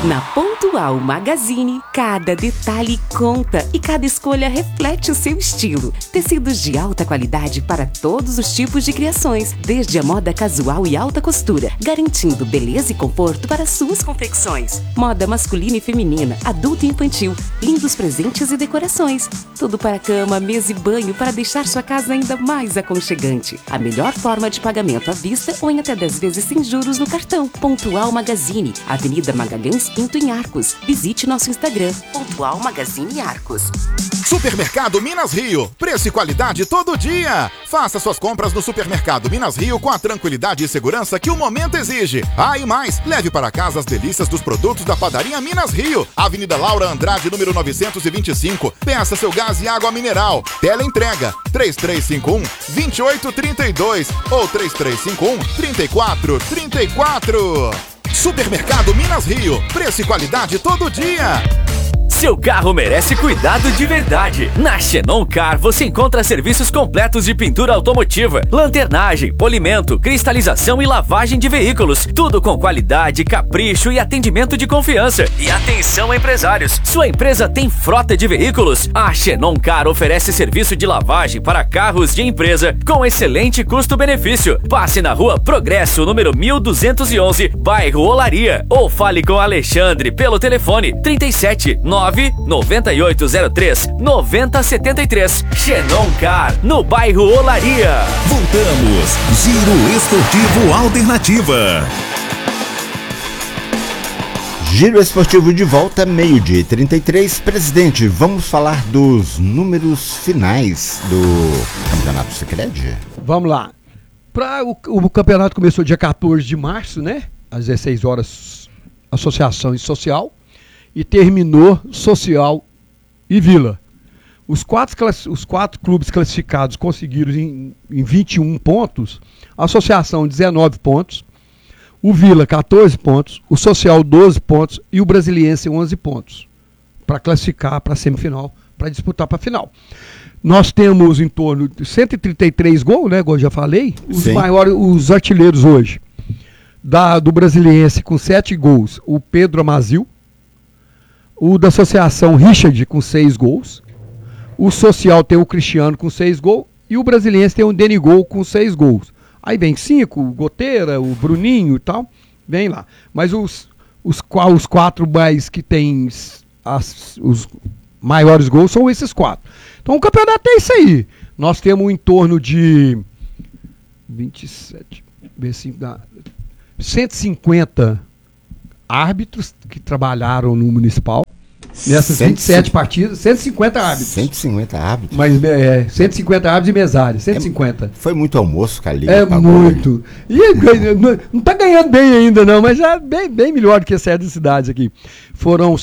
Na Pontual Magazine, cada detalhe conta e cada escolha reflete o seu estilo. Tecidos de alta qualidade para todos os tipos de criações, desde a moda casual e alta costura, garantindo beleza e conforto para suas confecções. Moda masculina e feminina, adulto e infantil, lindos presentes e decorações. Tudo para cama, mesa e banho para deixar sua casa ainda mais aconchegante. A melhor forma de pagamento à vista ou em até 10 vezes sem juros no cartão. Pontual Magazine, Avenida Magalhães Pinto em Arcos. Visite nosso Instagram, Pontual Magazine Arcos. Supermercado Minas Rio, preço e qualidade todo dia. Faça suas compras no Supermercado Minas Rio com a tranquilidade e segurança que o momento exige. E mais, leve para casa as delícias dos produtos da Padaria Minas Rio. Avenida Laura Andrade, número 925. Peça seu gás e água mineral. Teleentrega 3351-2832 ou 3351-3434. Supermercado Minas Rio, preço e qualidade todo dia. Seu carro merece cuidado de verdade. Na Xenon Car você encontra serviços completos de pintura automotiva, lanternagem, polimento, cristalização e lavagem de veículos. Tudo com qualidade, capricho e atendimento de confiança. E atenção, empresários, sua empresa tem frota de veículos? A Xenon Car oferece serviço de lavagem para carros de empresa com excelente custo-benefício. Passe na Rua Progresso, número 1211, bairro Olaria, ou fale com Alexandre pelo telefone 37 9803 9073. Xenon Car, no bairro Olaria. Voltamos. Giro Esportivo Alternativa. Giro Esportivo de volta, 12h33. Presidente, vamos falar dos números finais do Campeonato Sicredi? Vamos lá. O campeonato começou dia 14 de março, né? Às 16 horas, Associação e Social. E terminou Social e Vila. Os quatro clubes classificados conseguiram em 21 pontos, a Associação 19 pontos, o Vila 14 pontos, o Social 12 pontos e o Brasiliense 11 pontos, para classificar para a semifinal, para disputar para a final. Nós temos em torno de 133 gols, né, como eu já falei, os artilheiros hoje, do Brasiliense com 7 gols, o Pedro Amazil, o da Associação Richard com 6 gols. O Social tem o Cristiano com 6 gols. E o Brasiliense tem o Denigol com 6 gols. Aí vem 5, o Goteira, o Bruninho e tal. Vem lá. Mas os 4 mais que tem os maiores gols são esses 4. Então o campeonato é isso aí. Nós temos em torno de 27, 150 árbitros que trabalharam no Municipal. Nessas 27 partidas, 150 árbitros. 150 árbitros? Mas 150 árbitros e mesários, 150. Foi muito almoço, Calil. Muito. E não está ganhando bem ainda, não, mas já bem melhor do que certas cidades aqui. Foram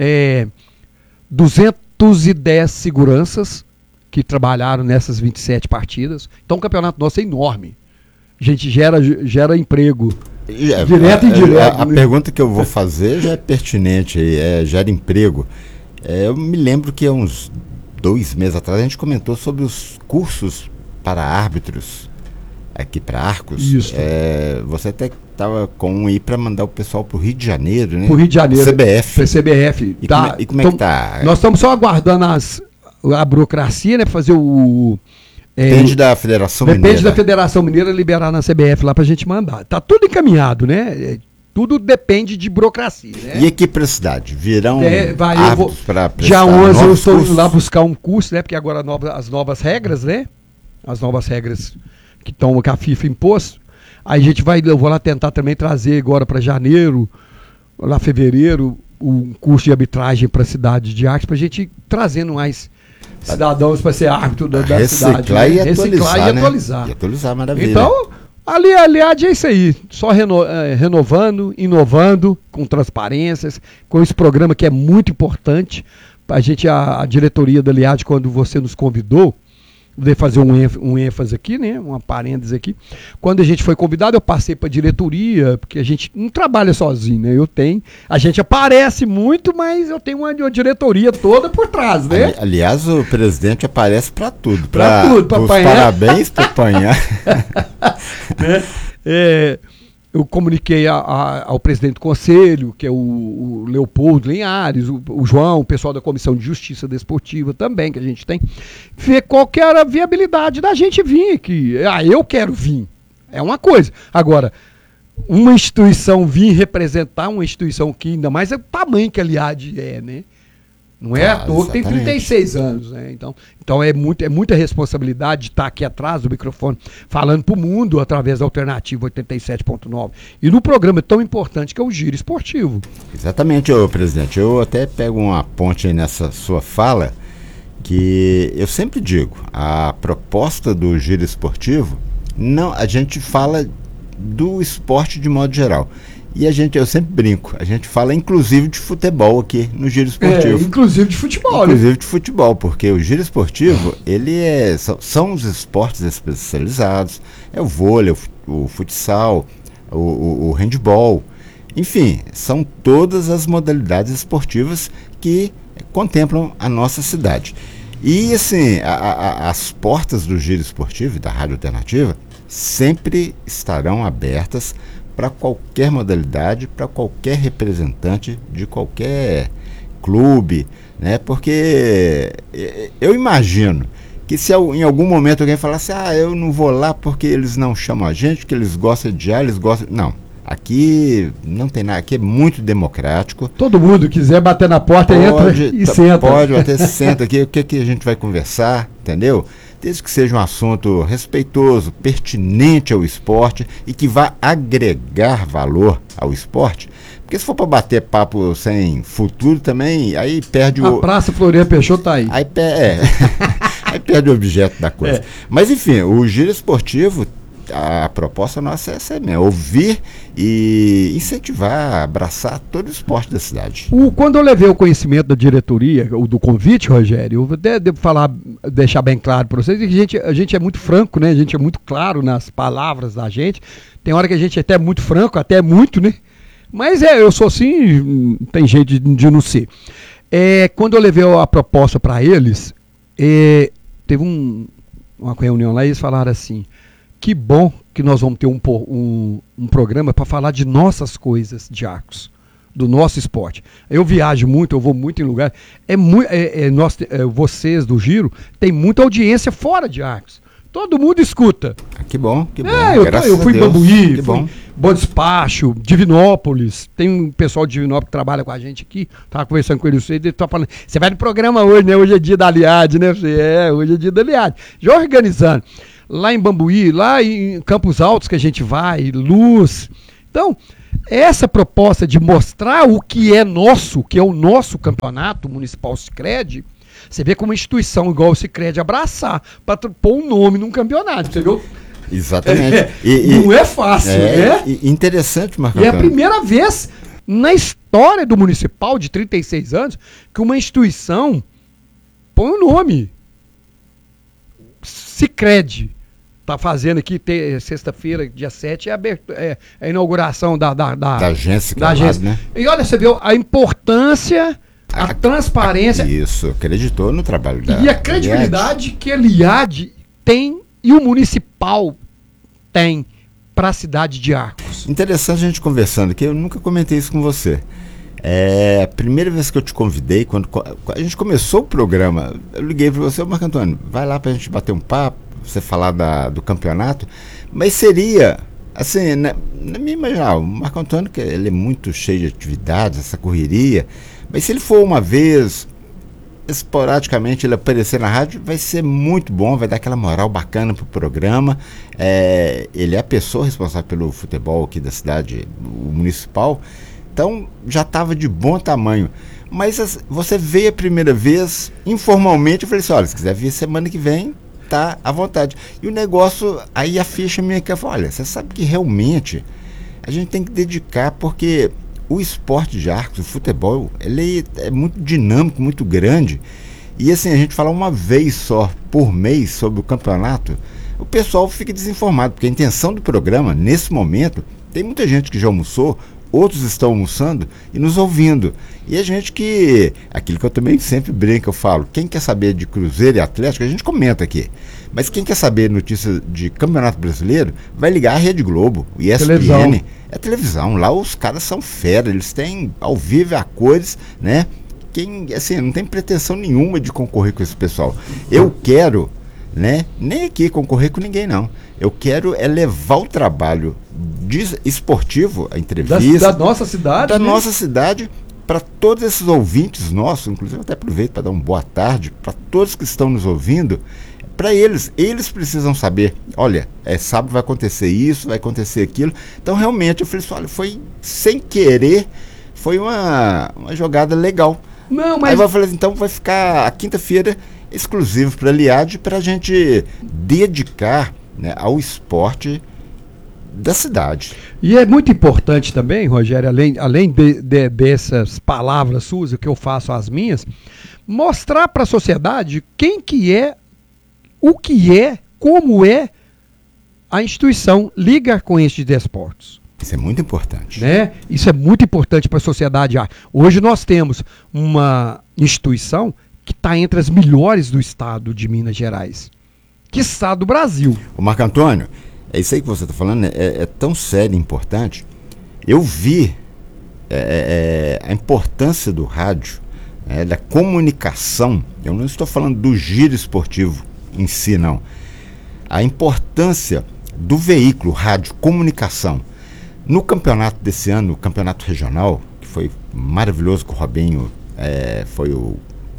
210 seguranças que trabalharam nessas 27 partidas. Então o campeonato nosso é enorme. A gente gera emprego. Direto e indireto. A pergunta que eu vou fazer já é pertinente, gera emprego. Eu me lembro que há uns 2 meses atrás a gente comentou sobre os cursos para árbitros aqui para Arcos. Isso. Você até estava com um aí para mandar o pessoal para o Rio de Janeiro, né? Para o Rio de Janeiro. CBF. CBF. E como é que tá? Nós estamos só aguardando a burocracia, né? Para fazer o... Depende da Federação Mineira. Depende da Federação Mineira liberar na CBF lá pra gente mandar. Tá tudo encaminhado, né? Tudo depende de burocracia, né? E aqui pra cidade? Virão árbitros para prestar dia 11 eu estou cursos? Indo lá buscar um curso, né? Porque agora as novas regras, né? As novas regras que a FIFA impôs. Aí eu vou lá tentar também trazer agora para janeiro, lá fevereiro, um curso de arbitragem para a cidade de Arcos, pra gente ir trazendo mais cidadãos para ser árbitro da cidade. Né? Reciclar e atualizar. E atualizar, maravilha. Então, aliás, é isso aí. Só renovando, inovando, com transparências, com esse programa que é muito importante. A diretoria da Liad, quando você nos convidou, vou fazer um ênfase aqui, né? Uma parêntese aqui. Quando a gente foi convidado, eu passei para a diretoria, porque a gente não trabalha sozinho, né? A gente aparece muito, mas eu tenho uma diretoria toda por trás, né? Aliás, o presidente aparece para tudo. Para tudo, para apanhar. Parabéns para apanhar. Né? eu comuniquei ao presidente do conselho, que é o Leopoldo Linhares, o João, o pessoal da Comissão de Justiça Desportiva também, que a gente tem, ver qual que era a viabilidade da gente vir aqui. Eu quero vir, é uma coisa. Agora, uma instituição vir representar uma instituição que ainda mais é o tamanho que a Liad é, né? Não é à toa que tem 36 anos, né? Então é muita responsabilidade de estar aqui atrás do microfone, falando para o mundo através da Alternativa 87.9. E no programa tão importante que é o Giro Esportivo. Exatamente, presidente. Eu até pego uma ponte aí nessa sua fala, que eu sempre digo, a proposta do Giro Esportivo, não, a gente fala do esporte de modo geral. E eu sempre brinco, a gente fala inclusive de futebol aqui no Giro Esportivo. Inclusive de futebol, inclusive de futebol, porque o Giro Esportivo, são os esportes especializados, é o vôlei, o futsal, o handball, enfim, são todas as modalidades esportivas que contemplam a nossa cidade. E assim, as portas do Giro Esportivo e da Rádio Alternativa sempre estarão abertas para qualquer modalidade, para qualquer representante de qualquer clube, né? Porque eu imagino que se em algum momento alguém falasse, eu não vou lá porque eles não chamam a gente, que eles gostam de eles gostam... Não, aqui não tem nada, aqui é muito democrático. Todo mundo quiser bater na porta, entra e senta. Pode, até senta aqui, o que a gente vai conversar, entendeu? Desde que seja um assunto respeitoso, pertinente ao esporte e que vá agregar valor ao esporte. Porque se for para bater papo sem futuro também, aí perde a Praça Floriano Peixoto tá aí. Aí perde o objeto da coisa. Mas enfim, o Giro Esportivo, a proposta nossa é essa mesmo, ouvir e incentivar, abraçar todo o esporte da cidade. Quando eu levei o conhecimento da diretoria, do convite, Rogério, eu vou até deixar bem claro para vocês que a gente é muito franco, né? A gente é muito claro nas palavras da gente. Tem hora que a gente é até muito franco, até muito, né? Mas eu sou assim, tem jeito de não ser. Quando eu levei a proposta para eles, teve uma reunião lá e eles falaram assim: que bom que nós vamos ter um programa para falar de nossas coisas de Arcos, do nosso esporte. Eu viajo muito, eu vou muito em lugar. Vocês do Giro têm muita audiência fora de Arcos. Todo mundo escuta. Que bom, que bom. Eu fui em Bambuí, Bom Despacho, Divinópolis. Tem um pessoal de Divinópolis que trabalha com a gente aqui. Estava conversando com ele, ele tá falando, você vai no programa hoje, né? Hoje é dia da Liad, né? Hoje é dia da Liad. Já organizando. Lá em Bambuí, lá em Campos Altos que a gente vai, Luz. Então, essa proposta de mostrar o que é nosso, que é o nosso campeonato municipal Sicredi, você vê como uma instituição igual o Sicredi abraçar para pôr um nome num campeonato, entendeu? Exatamente. Não é fácil, né? Interessante, Marco. E é a primeira vez na história do municipal de 36 anos que uma instituição põe um nome. Sicredi. Tá fazendo aqui, sexta-feira, dia 7, a inauguração da agência. Né? E olha, você viu a importância, a transparência. Isso, acreditou no trabalho da e a credibilidade que a Liad tem e o municipal tem para a cidade de Arcos. Interessante a gente conversando aqui, eu nunca comentei isso com você. A primeira vez que eu te convidei, quando a gente começou o programa, eu liguei para você, Marco Antônio, vai lá para a gente bater um papo, você falar do campeonato, mas seria, assim, na minha imaginação, o Marco Antônio, que ele é muito cheio de atividades, essa correria, mas se ele for uma vez, esporadicamente, ele aparecer na rádio, vai ser muito bom, vai dar aquela moral bacana pro programa. Ele é a pessoa responsável pelo futebol aqui da cidade, o municipal, então já estava de bom tamanho. Mas você veio a primeira vez, informalmente, eu falei assim, olha, se quiser vir semana que vem, tá à vontade. E o negócio, aí a ficha minha que falou, olha, você sabe que realmente a gente tem que dedicar, porque o esporte de Arcos, o futebol, ele é muito dinâmico, muito grande. E assim, a gente falar uma vez só por mês sobre o campeonato, o pessoal fica desinformado, porque a intenção do programa, nesse momento, tem muita gente que já almoçou outros estão almoçando e nos ouvindo. E a gente aquilo que eu também sempre brinco, eu falo, quem quer saber de Cruzeiro e Atlético, a gente comenta aqui. Mas quem quer saber notícias de Campeonato Brasileiro, vai ligar a Rede Globo, o ESPN. Televisão. É televisão, lá os caras são fera, eles têm ao vivo a cores, né? Assim, não tem pretensão nenhuma de concorrer com esse pessoal. Eu quero, né? Nem aqui concorrer com ninguém, não. Eu quero levar o trabalho esportivo, a entrevista. Da nossa cidade. Da nossa cidade, para todos esses ouvintes nossos, inclusive eu até aproveito para dar uma boa tarde, para todos que estão nos ouvindo, para eles precisam saber, olha, sábado vai acontecer isso, vai acontecer aquilo. Então realmente eu falei assim, olha, foi sem querer, foi uma jogada legal. Não, mas... Aí eu falei assim, então vai ficar a quinta-feira exclusivo para a Liad, para a gente dedicar, né, ao esporte da cidade. E é muito importante também, Rogério, além dessas palavras suas, que eu faço as minhas, mostrar para a sociedade quem que é, o que é, como é a instituição Liga Arcoense de Desportos. Isso é muito importante. Né? Isso é muito importante para a sociedade. Hoje nós temos uma instituição que está entre as melhores do estado de Minas Gerais, quiçá do Brasil. Ô Marco Antônio, é isso aí que você está falando, é tão sério e importante. Eu vi a importância do rádio, da comunicação. Eu não estou falando do giro esportivo em si, não. A importância do veículo, rádio, comunicação. No campeonato desse ano, o campeonato regional, que foi maravilhoso, que o Robinho foi o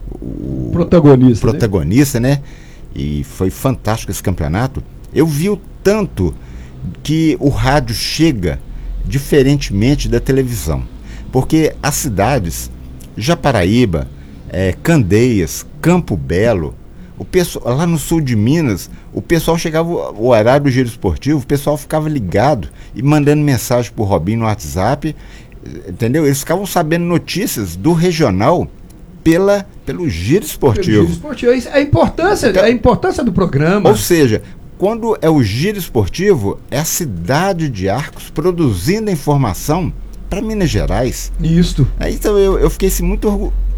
protagonista, né? E foi fantástico esse campeonato. Eu vi o tanto que o rádio chega diferentemente da televisão. Porque as cidades, Japaraíba, Candeias, Campo Belo, o pessoal, lá no sul de Minas, o pessoal chegava, o horário do giro esportivo, o pessoal ficava ligado e mandando mensagem pro Robinho no WhatsApp, entendeu? Eles ficavam sabendo notícias do regional pelo giro esportivo. A importância do programa. Ou seja, quando é o giro esportivo, é a cidade de Arcos produzindo a informação para Minas Gerais. Isso. Então eu fiquei assim, muito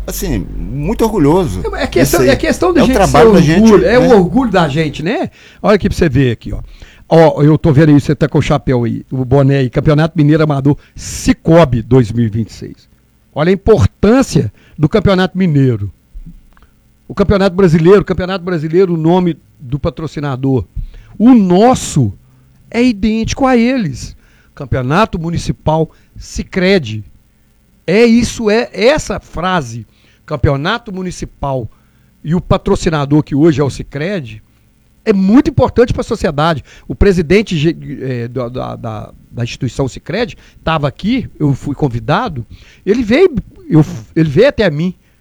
orgulhoso. É questão da gente trabalho da gente, né? O orgulho da gente, né? Olha aqui pra você ver aqui, ó. Ó, eu tô vendo aí, você tá com o chapéu aí, o boné aí, Campeonato Mineiro Amador Cicobi 2026. Olha a importância do Campeonato Mineiro. O Campeonato Brasileiro, o nome do patrocinador. O nosso é idêntico a eles. Campeonato Municipal Sicredi. Essa frase, Campeonato Municipal e o patrocinador que hoje é o Sicredi, é muito importante para a sociedade. O presidente da instituição Sicredi estava aqui, eu fui convidado, ele veio até mim